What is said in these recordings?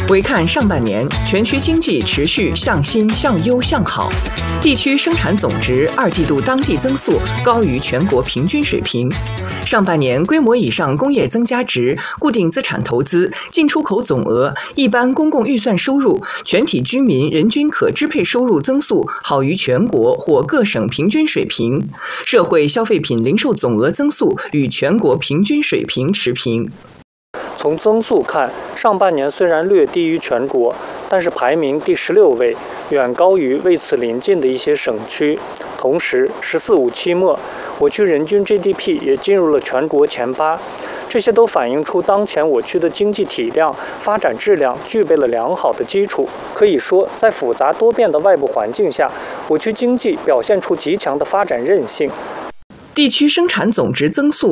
唯看上半年，全区经济持续向新、向优、向好，地区生产总值2季度当季增速高于全国平均水平。上半年规模以上工业增加值、固定资产投资、进出口总额、一般公共预算收入、全体居民人均可支配收入增速好于全国或各省平均水平，社会消费品零售总额增速与全国平均水平持平。 从增速看，上半年虽然略低于全国，但是排名第16位，远高于为此邻近的一些省区。同时，“14五”期末，我区人均 GDP 也进入了全国前8，这些都反映出当前我区的经济体量、发展质量具备了良好的基础。可以说，在复杂多变的外部环境下，我区经济表现出极强的发展韧性。 地区生产总值增速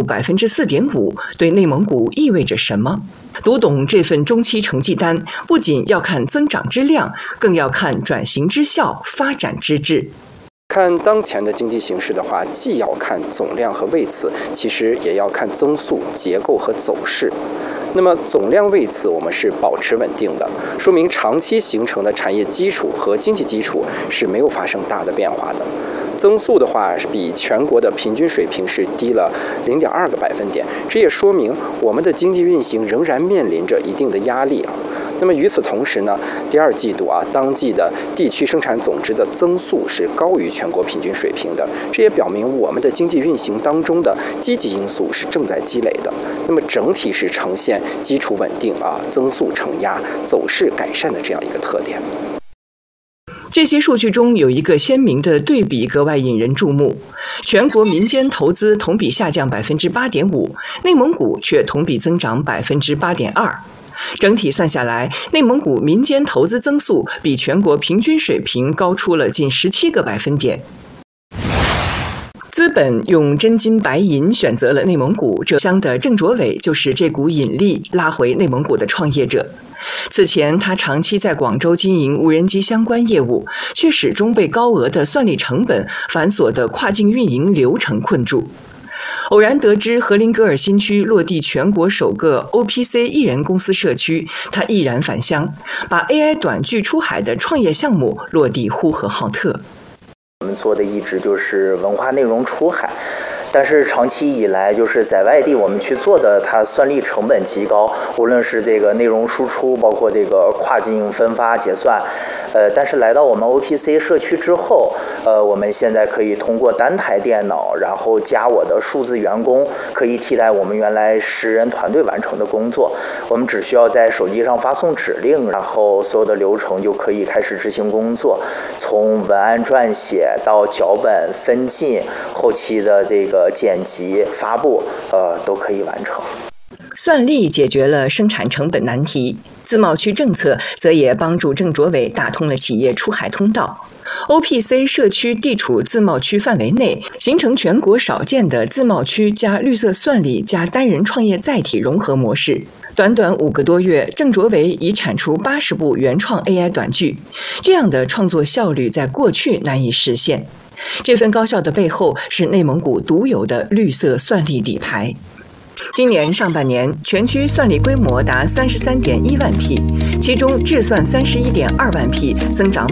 4.5%， 对内蒙古意味着什么？读懂这份中期成绩单，不仅要看增长之量，更要看转型之效、发展之质。 看当前的经济形势的话，既要看总量和位次，其实也要看增速、结构和走势。那么总量位次我们是保持稳定的，说明长期形成的产业基础和经济基础是没有发生大的变化的。增速的话是比全国的平均水平是低了0.2个百分点，这也说明我们的经济运行仍然面临着一定的压力啊。那么与此同时呢，第2季度当季的地区生产总值的增速是高于全国平均水平的，这也表明我们的经济运行当中的积极因素是正在积累的。那么整体是呈现基础稳定增速承压、走势改善的这样一个特点。 这些数据中有一个鲜明的对比格外引人注目，全国民间投资同比下降 8.5%， 内蒙古却同比增长 8.2%。整体算下来，内蒙古民间投资增速比全国平均水平高出了近17个百分点。资本用真金白银选择了内蒙古，浙江的郑卓伟就是这股引力拉回内蒙古的创业者。此前，他长期在广州经营无人机相关业务，却始终被高额的算力成本、繁琐的跨境运营流程困住。偶然得知和林格尔新区落地全国首个 OPC 一人公司社区，他毅然返乡，把 AI 短剧出海的创业项目落地呼和浩特。 我们做的一直就是文化内容出海，但是长期以来就是在外地我们去做的，它算力成本极高，无论是这个内容输出，包括这个跨境分发结算，但是来到我们 OPC 社区之后，我们现在可以通过单台电脑，然后加我的数字员工，可以替代我们原来10人团队完成的工作。我们只需要在手机上发送指令，然后所有的流程就可以开始执行工作，从文案撰写到脚本分镜，后期的这个剪辑、发布，都可以完成。 算力解决了生产成本难题，自贸区政策则也帮助郑卓伟打通了企业出海通道。OPC 社区地处自贸区范围内，形成全国少见的自贸区加绿色算力加单人创业载体融合模式。短短5个多月，郑卓伟已产出80部原创 AI 短剧，这样的创作效率在过去难以实现。这份高效的背后是内蒙古独有的绿色算力底牌。今年上半年，全区算力规模达33.1万匹，其中智算31.2万匹，增长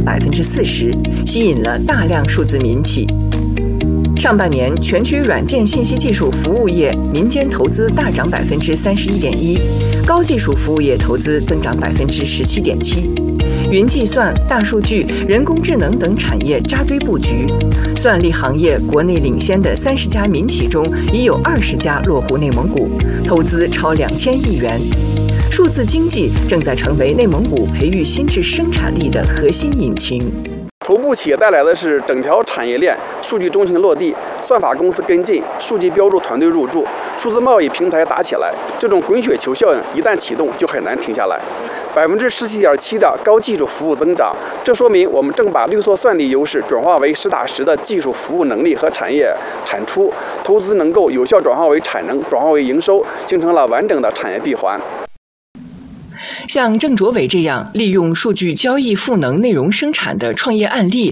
40%，吸引了大量数字民企。上半年，全区软件信息技术服务业民间投资大涨31.1%，高技术服务业投资增长17.7%。云计算、大数据、人工智能等产业扎堆布局，算力行业国内领先的30家民企中，已有20家落户内蒙古，投资超2000亿元。数字经济正在成为内蒙古培育新质生产力的核心引擎。 头部企业带来的是整条产业链数据中心落地，算法公司跟进，数据标注团队入驻，数字贸易平台打起来，这种滚雪球效应一旦启动就很难停下来。17.7%的高技术服务增长，这说明我们正把绿色算力优势转化为实打实的技术服务能力和产业产出，投资能够有效转化为产能，转化为营收，形成了完整的产业闭环。 像郑卓伟这样利用数据交易赋能内容生产的创业案例